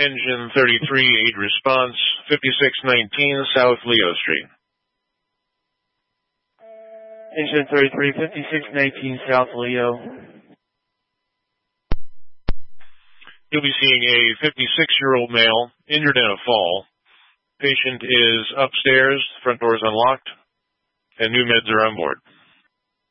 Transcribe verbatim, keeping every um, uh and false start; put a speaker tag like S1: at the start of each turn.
S1: Engine thirty-three, aid response, fifty-six nineteen South Leo Street.
S2: Engine thirty-three, fifty-six nineteen South Leo.
S1: You'll be seeing a fifty-six-year-old male injured in a fall. Patient is upstairs, front door is unlocked, and new meds are on board.